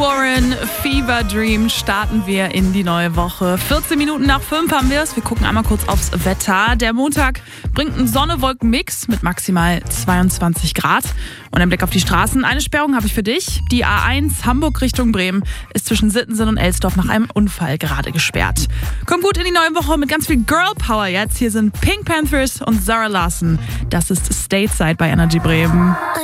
Warren, Fever Dream starten wir in die neue Woche. 14 Minuten nach 5 haben wir es. Wir gucken einmal kurz aufs Wetter. Der Montag bringt einen Sonne-Wolken-Mix mit maximal 22 Grad. Und ein Blick auf die Straßen. Eine Sperrung habe ich für dich. Die A1 Hamburg Richtung Bremen ist zwischen Sittensen und Elsdorf nach einem Unfall gerade gesperrt. Kommt gut in die neue Woche mit ganz viel Girl Power jetzt. Hier sind Pink Panthers und Zara Larsson. Das ist Stateside bei Energy Bremen.